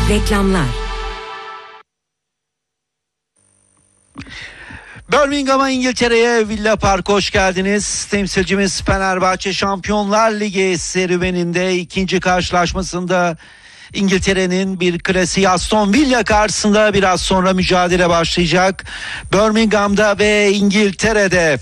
Reklamlar. Birmingham'a, İngiltere'ye, Villa Park hoş geldiniz. Temsilcimiz Fenerbahçe Şampiyonlar Ligi serüveninde ikinci karşılaşmasında İngiltere'nin bir klasiği Aston Villa karşısında biraz sonra mücadele başlayacak. Birmingham'da ve İngiltere'de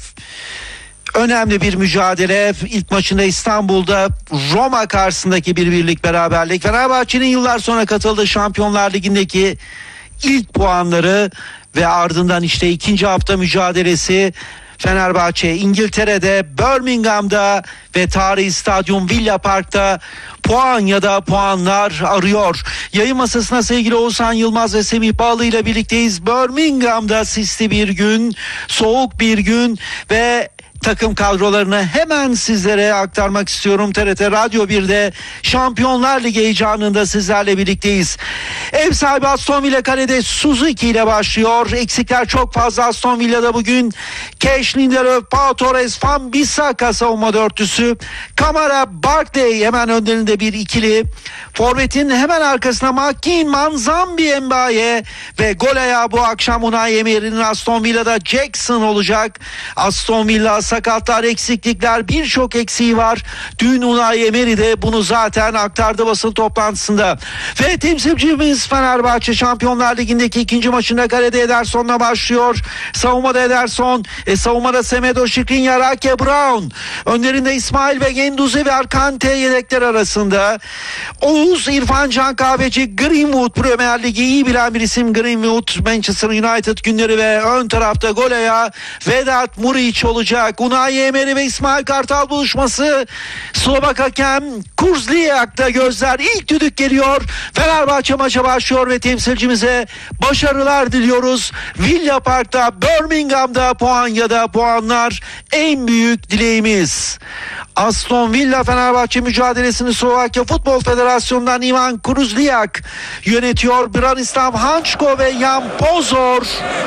önemli bir mücadele. İlk maçında İstanbul'da Roma karşısındaki bir birlik beraberlik. Fenerbahçe'nin yıllar sonra katıldığı Şampiyonlar Ligi'ndeki ilk puanları ve ardından işte ikinci hafta mücadelesi. Fenerbahçe İngiltere'de, Birmingham'da ve tarihi stadyum Villa Park'ta puan ya da puanlar arıyor. Yayın masasına sevgili Oğuzhan Yılmaz ve Semih Bağlı ile birlikteyiz. Birmingham'da sisli bir gün, soğuk bir gün ve takım kadrolarını hemen sizlere aktarmak istiyorum. TRT Radyo 1'de Şampiyonlar Ligi heyecanında sizlerle birlikteyiz. Ev sahibi Aston Villa kalede Suzuki ile başlıyor. Eksikler çok fazla Aston Villa'da bugün. Cash, Lindelöf, Pau Torres, Van Bissaka savunma dörtlüsü. Kamara, Barkley hemen önlerinde bir ikili. Forvet'in hemen arkasına Makin, Manzambi, Mbaye ve gol ayağı bu akşam Unai Emery'nin Aston Villa'da Jackson olacak. Aston Villa sakatlar, eksiklikler, birçok eksiği var. Dün Unai Emery de bunu zaten aktardı basın toplantısında. Ve temsilcimiz Fenerbahçe Şampiyonlar Ligi'ndeki ikinci maçında kalede Ederson'la başlıyor. Savunmada Ederson, savunmada Semedo, Skriniar, Ake, Brown. Önlerinde İsmail ve Genduzi ve Arkante yedekler arasında. Oğuz, İrfan Can Kahveci, Greenwood, Premier Ligi iyi bilen bir isim Greenwood. Manchester United günleri ve ön tarafta gol ayağı Vedat Muriç olacak. Unai Emery ve İsmail Kartal buluşması. Slovak hakem Kurzliak'ta gözler, ilk düdük geliyor. Fenerbahçe maça başlıyor ve temsilcimize başarılar diliyoruz. Villa Park'ta, Birmingham'da puan ya da puanlar en büyük dileğimiz. Aston Villa Fenerbahçe mücadelesini Slovakya Futbol Federasyonu'ndan Ivan Kurzliak yönetiyor. Branislav Hančko ve Jan Pozor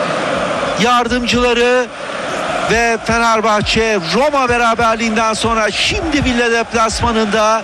yardımcıları. Ve Fenerbahçe Roma beraberliğinden sonra şimdi Villa deplasmanında.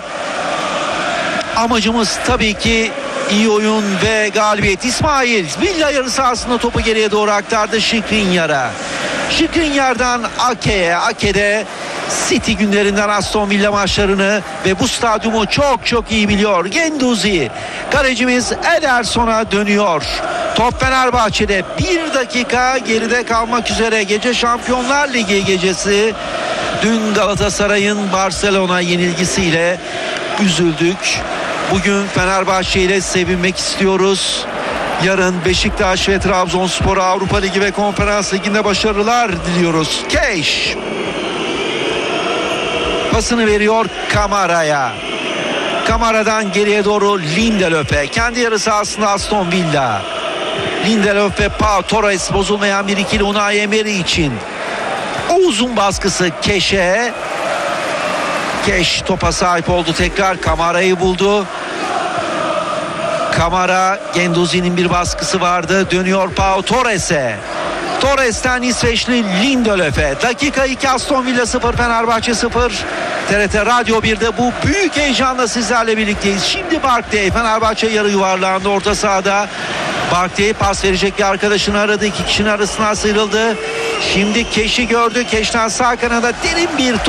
Amacımız tabii ki iyi oyun ve galibiyet. İsmail Villa yarı sahasında topu geriye doğru aktardı Skriniar'a. Skriniar'dan Ake'ye. Ake'de City günlerinden Aston Villa maçlarını ve bu stadyumu çok iyi biliyor. Genduzi, kalecimiz Ederson'a dönüyor. Top Fenerbahçe'de, 1 dakika geride kalmak üzere gece Şampiyonlar Ligi gecesi. Dün Galatasaray'ın Barcelona yenilgisiyle üzüldük. Bugün Fenerbahçe ile sevinmek istiyoruz. Yarın Beşiktaş ve Trabzonspor'a Avrupa Ligi ve Konferans Ligi'nde başarılar diliyoruz. Cash pasını veriyor Kamara'ya. Kamara'dan geriye doğru Lindelöf'e. Kendi yarı sahasında Aston Villa. Lindelöf ve Pau Torres bozulmayan bir ikili Unai Emery için. Oğuz'un baskısı Cash'e. Cash topa sahip oldu tekrar. Kamara'yı buldu. Kamara, Genduzi'nin bir baskısı vardı. Dönüyor Pau Torres'e. Torres'ten İsveçli Lindelöf'e. Dakika 2, Aston Villa 0, Fenerbahçe 0. TRT Radyo 1'de bu büyük heyecanla sizlerle birlikteyiz. Şimdi Barkley, Fenerbahçe yarı yuvarlağında orta sahada. Barkley pas verecek bir arkadaşını aradı. İki kişinin arasından sıyrıldı. Şimdi Cash'i gördü. Cash'ten sağ kanada derin bir